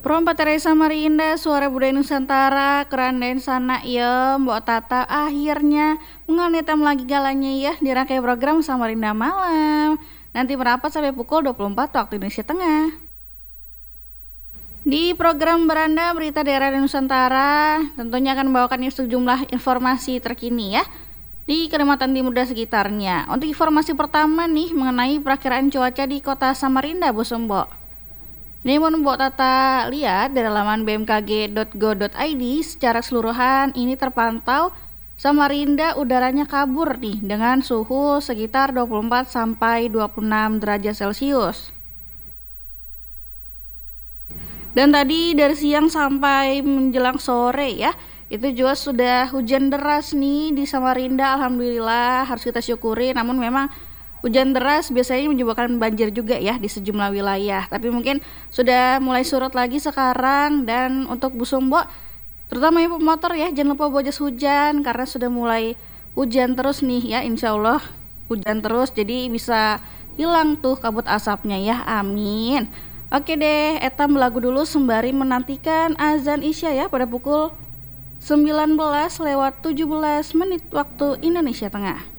Rompa Teresa Marinda, Suara Budaya Nusantara, Kerandain sana ya, Mbok Tata akhirnya menganetam lagi galanya ya di rangkai program Samarinda Malam. Nanti merapat sampai pukul 24 waktu Indonesia Tengah. Di program Beranda Berita Daerah dan Nusantara, tentunya akan membawakan sejumlah informasi terkini ya di Kalimantan Timur dan sekitarnya. Untuk informasi pertama nih mengenai perakiraan cuaca di kota Samarinda, Bosombok. Ini mau Mbok Tata lihat dari laman bmkg.go.id secara keseluruhan ini terpantau Samarinda udaranya kabur nih dengan suhu sekitar 24 sampai 26 derajat Celcius. Dan tadi dari siang sampai menjelang sore ya, itu juga sudah hujan deras nih di Samarinda, alhamdulillah harus kita syukuri. Namun memang hujan deras biasanya menyebabkan banjir juga ya di sejumlah wilayah. Tapi mungkin sudah mulai surut lagi sekarang. Dan untuk Bosombok, terutama ibu motor ya, jangan lupa bawa jas hujan karena sudah mulai hujan terus nih ya. Insya Allah hujan terus, jadi bisa hilang tuh kabut asapnya ya, amin. Oke deh, etam lagu dulu sembari menantikan azan Isya ya pada pukul 19 lewat 17 menit waktu Indonesia Tengah.